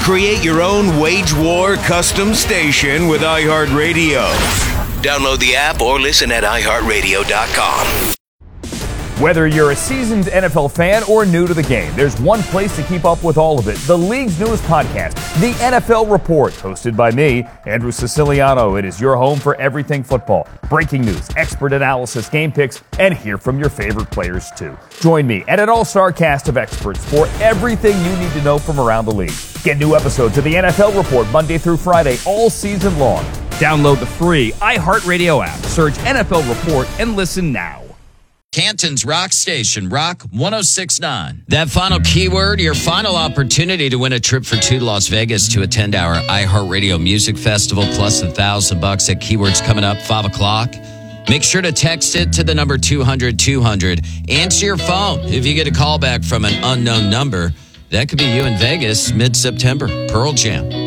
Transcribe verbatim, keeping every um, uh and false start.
Create your own Wage War custom station with iHeartRadio. Download the app or listen at i heart radio dot com. Whether you're a seasoned N F L fan or new to the game, there's one place to keep up with all of it. The league's newest podcast, The N F L Report, hosted by me, Andrew Siciliano. It is your home for everything football. Breaking news, expert analysis, game picks, and hear from your favorite players, too. Join me and an all-star cast of experts for everything you need to know from around the league. Get new episodes of The N F L Report Monday through Friday all season long. Download the free iHeartRadio app, search N F L Report, and listen now. Canton's Rock Station, Rock one oh six point nine. That final keyword, your final opportunity to win a trip for two to Las Vegas to attend our iHeartRadio Music Festival, plus a thousand bucks at keywords coming up, five o'clock. Make sure to text it to the number two hundred two hundred. Answer your phone. If you get a call back from an unknown number, that could be you in Vegas mid-September. Pearl Jam.